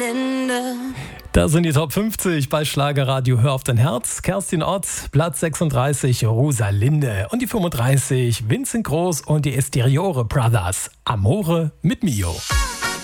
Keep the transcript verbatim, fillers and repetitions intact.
Rosalinde. Das sind die Top fünfzig bei Schlagerradio Hör auf dein Herz. Kerstin Ott, Platz sechsunddreißig, Rosalinde. Und die fünfunddreißig, Vincent Groß und die Esteriore Brothers, Amore mit Mio.